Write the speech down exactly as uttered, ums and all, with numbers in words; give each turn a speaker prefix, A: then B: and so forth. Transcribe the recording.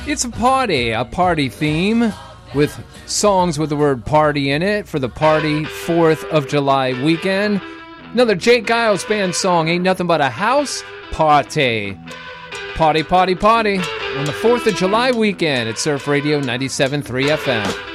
A: It's a party, a party theme with songs with the word party in it for the party fourth of July weekend. Another Jake Giles Band song, Ain't Nothing But a House Party. Party, party, party on the fourth of July weekend at Surf Radio ninety-seven point three F M.